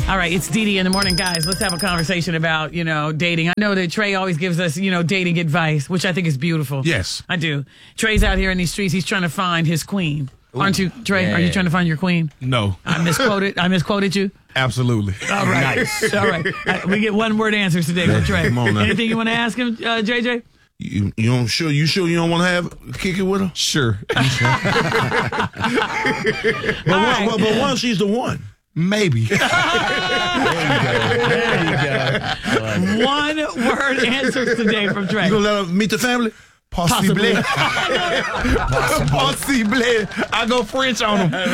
All right, it's Dee Dee in the morning, guys. Let's have a conversation about, dating. I know that Trey always gives us, dating advice, which I think is beautiful. Yes. I do. Trey's out here in these streets. He's trying to find his queen. Aren't you, Trey? Yeah. Are you trying to find your queen? No. I misquoted you? Absolutely. All right. Nice. All right. We get one-word answers today from Trey. Come on now. Anything you want to ask him, JJ? You sure you don't want to kick it with her? Sure. All right. But once she's the one. Maybe. There you go. One-word answers today from Trey. You gonna let her meet the family? Possibly. Possibly. I go French on them.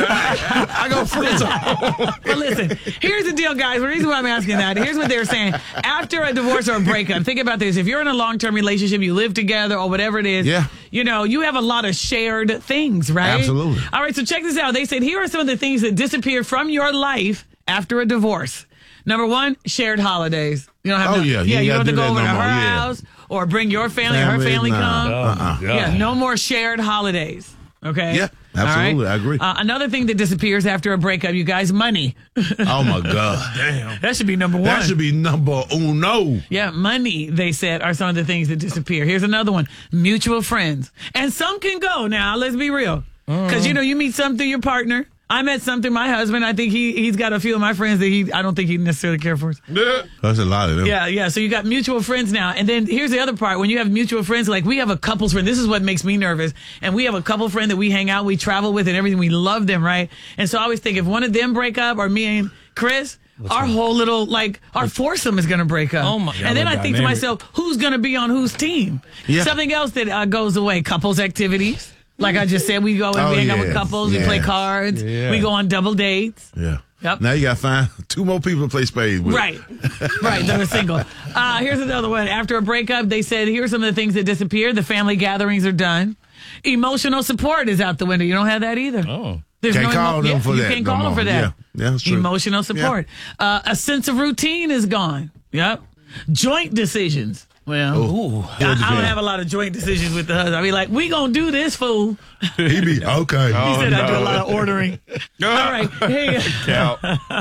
But listen, here's the deal, guys. The reason why I'm asking that, here's what they're saying. After a divorce or a breakup, think about this. If you're in a long-term relationship, you live together or whatever it is, Yeah. you have a lot of shared things, right? Absolutely. All right, so check this out. They said, here are some of the things that disappear from your life after a divorce. Number one, shared holidays. You don't have Oh, yeah. You ain't you don't have gotta to do go that over to no her more, yeah. house or bring your family or her family come. Oh, Yeah, no more shared holidays. Okay. Yeah, All absolutely. I agree. Another thing that disappears after a breakup, you guys, money. Oh my God. Damn. That should be number one. That should be number uno. Yeah, money, they said, are some of the things that disappear. Here's another one. Mutual friends. And some can go now, let's be real. Because, you meet some through your partner. I met some through my husband. I think he's got a few of my friends that I don't think he necessarily care for. That's a lot of them. Yeah. So you got mutual friends now. And then here's the other part. When you have mutual friends, like we have a couple's friend. This is what makes me nervous. And we have a couple friend that we hang out, we travel with and everything. We love them, right? And so I always think if one of them break up or me and Chris, our whole little, our foursome is going to break up. Oh, my God. And then I think to Dynamic. myself, who's going to be on whose team? Yeah. Something else that goes away, couples activities. Like I just said, we go and we hang out with couples, we play cards, we go on double dates. Yeah. Yep. Now you got to find two more people to play spades with. Right, that are single. Here's another one. After a breakup, they said, here's some of the things that disappear. The family gatherings are done. Emotional support is out the window. You don't have that either. Oh. There's Can't call them for you that can't no call them more. for that. Yeah, that's true. Emotional support. A sense of routine is gone. Yep. Joint decisions. Well, I don't have a lot of joint decisions with the husband. I be like, we gonna do this, fool. He be okay. He said I do a lot of ordering. All right. Hey. Cal.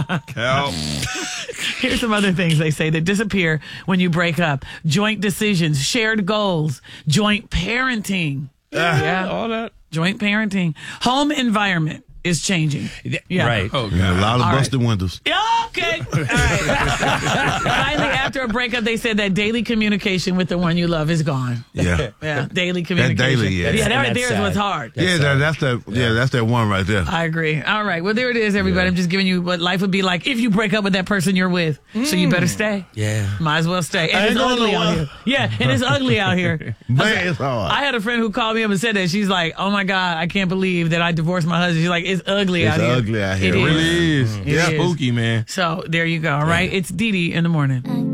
Here's some other things they say that disappear when you break up. Joint decisions, shared goals, joint parenting. Yeah. All that. Joint parenting. Home environment is changing. Yeah. Right. Oh, yeah, a lot of All busted windows. Yeah, okay. All right. Finally, after a breakup, they said that daily communication with the one you love is gone. Yeah. Yeah, daily communication. daily, yeah. Yeah, that right That's there is sad. what's hard. That's that one right there. I agree. All right. Well, there it is, everybody. I'm just giving you what life would be like if you break up with that person you're with. So you better stay. Yeah. Might as well stay. And I it's ain't going ugly out nowhere. here. Yeah, and it's ugly out here. Man, it's hard. I had a friend who called me up and said that. She's like, oh my God, I can't believe that I divorced my husband. She's like, it's ugly out here. Ugly out here. It It really is. is. It Yeah, is. spooky, man. So there you go. All right. It's Dee Dee in the morning.